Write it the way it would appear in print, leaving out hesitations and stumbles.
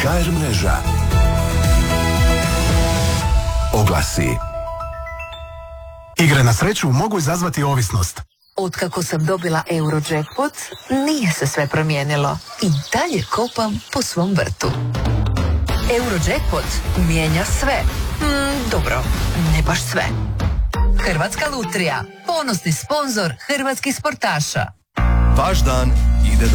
HR mreža. Oglasi. Igre na sreću mogu izazvati ovisnost. Otkako sam dobila Eurojackpot, nije se sve promijenilo. I dalje kopam po svom vrtu. Eurojackpot mijenja sve. Dobro, ne baš sve. Hrvatska lutrija, ponosni sponzor hrvatskih sportaša. Vaš dan ide